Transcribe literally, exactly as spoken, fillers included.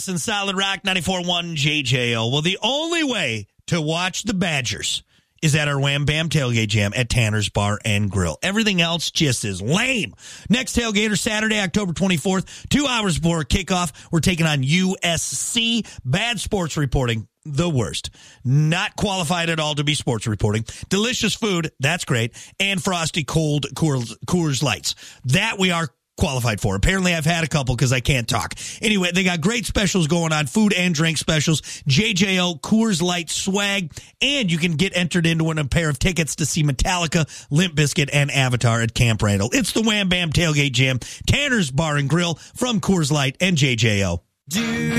And Solid Rock ninety-four point one J J O. Well, the only way to watch the Badgers is at our Wham Bam Tailgate Jam at Tanner's Bar and Grill. Everything else just is lame. Next Tailgater, Saturday, October twenty-fourth, two hours before kickoff, we're taking on U S C. Bad sports reporting, the worst. Not qualified at all to be sports reporting. Delicious food, that's great. And frosty cold Coors, Coors Lights. That we are qualified for. Apparently I've had a couple because I can't talk. Anyway, they got great specials going on, food and drink specials, J J O, Coors Light swag, and you can get entered into a pair of tickets to see Metallica, Limp Bizkit, and Avatar at Camp Randall. It's the Wham Bam Tailgate Jam, Tanner's Bar and Grill from Coors Light and J J O. Do